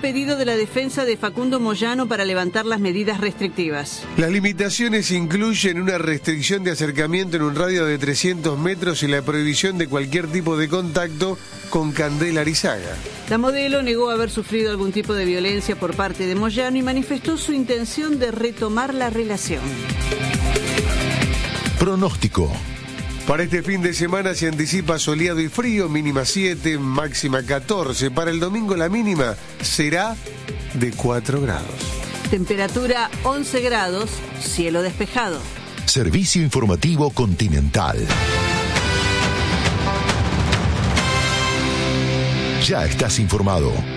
pedido de la defensa de Facundo Moyano para levantar las medidas restrictivas. Las limitaciones incluyen una restricción de acercamiento en un radio de 300 metros y la prohibición de cualquier tipo de contacto con Candela Arizaga. La modelo negó haber sufrido algún tipo de violencia por parte de Moyano y manifestó su intención de retomar la relación. Pronóstico. Para este fin de semana se anticipa soleado y frío, mínima 7, máxima 14. Para el domingo la mínima será de 4 grados. Temperatura 11 grados, cielo despejado. Servicio Informativo Continental. Ya estás informado.